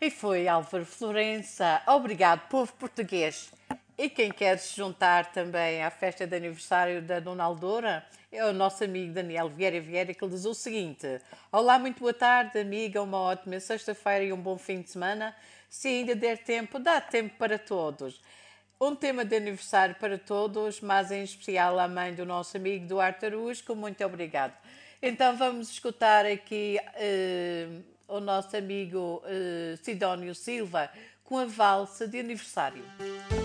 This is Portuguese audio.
E foi Álvaro Florença. Obrigado, povo português. E quem quer se juntar também à festa de aniversário da Dona Aldora é o nosso amigo Daniel Vieira Vieira, que ele diz o seguinte: Olá, muito boa tarde, amiga, uma ótima sexta-feira e um bom fim de semana. Se ainda der tempo, dá tempo para todos. Um tema de aniversário para todos, mas em especial à mãe do nosso amigo Duarte Arusco. Muito obrigado. Então vamos escutar aqui o nosso amigo Sidónio Silva com a valsa de aniversário.